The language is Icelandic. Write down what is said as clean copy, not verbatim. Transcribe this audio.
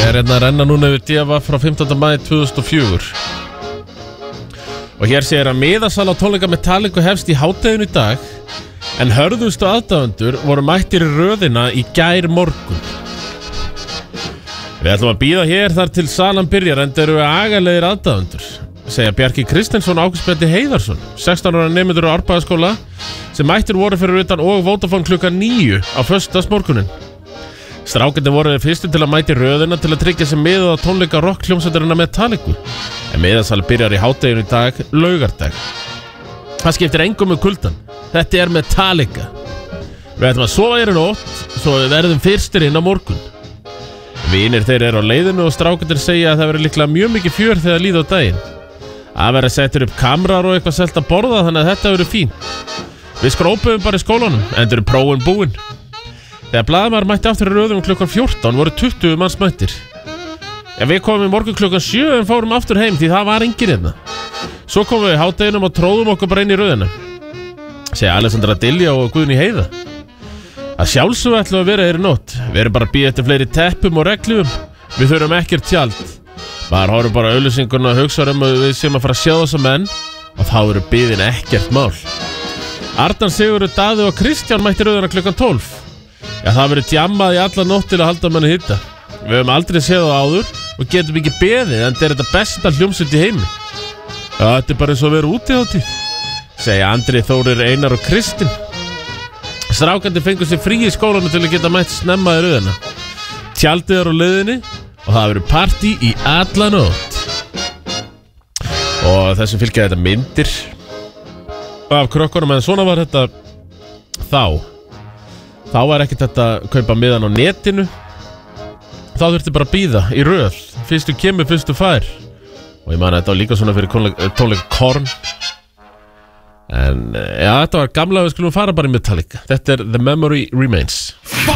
hérna að renna núna yfir DFF frá 15. maí 2004. Og hér segir að miðasala á tónleika Metallica hefst í hádeginu í dag, en hörðustu aðdáendur voru mættir í röðina í gær morgun. Við ætlum að bíða hér þar til salan byrjar, enda eru við agalegir aðdáendur, segja Bjarki Kristensson og Ágúst Bjarni Heiðarsson, 16 ára nemendur á Árbæjarskóla, sem mættir voru fyrir utan og Vodafone klukkan 9 á föstudagsmorguninn. Strákarnir voru fyrstu til að mæta í röðina til að tryggja sem miðað á tónleika rockhljómsveitarinnar Metallica, en miðasali byrjar í hádeginu í dag, laugardag. Það skiptir engum kuldan. Þetta er Metallica. Við ætlum að sofa hér í nótt, svo við verðum fyrstir inn á morgun. Vinir þeir eru á leiðinu og strákarnir segja að það verður líklega mjög mikið fjör þegar líður á daginn. Það verður settur upp kamrar og eitthvað selt að borða, þannig að þetta verður fín. Við skrópuðum bara í skólanum, endur prófin búin. Þegar blaðamaður mætti aftur í röðum klukkan 14 voru 20 manns mættir. Við komum í morgun klukkan 7 en fórum aftur heim því það var enginn hérna. Svo komum við í hádeginum og tróðum okkur bara inn í röðina, segja Alessandra Dilja og Guðný Heiða. Að sjálfsögðu ætlum að vera hér í nótt. Við erum bara að bíða eftir fleiri teppum og reglum. Við þurfum ekkert tjald. Maður horfum bara auglýsinguna og hugsa að við séum að fara að sjá þessa menn og þá eru biðin ekkert mál. Arnar Sigurður, Daði og Kristján mætti röðina klukkan 12. Það verður djammað í alla nótt til að halda manni hitta. Við höfum aldrei séð það áður og getum ekki beðið, en þetta besta hljómsveit í heimi. Þetta er bara eins og að vera útihátíð, segja Andri, Þórir, Einar og Kristinn. Strákarnir fengu sér frí í skólanum til að geta mætt snemma í röðina. Tjaldið er á leiðinni og það verður partí í alla nótt. Og þessum fylgja þetta myndir af krökkunum, en svona var þetta þá var ekkert þetta að kaupa miðan á netinu. Þá þurfti bara að bíða í röð. Fyrstu kemur, fyrstu fær. Og ég man að þetta var líka svona fyrir tónleika Korn. En já, þetta var gamla, við skulum fara bara í Metallica. Þetta er The Memory Remains.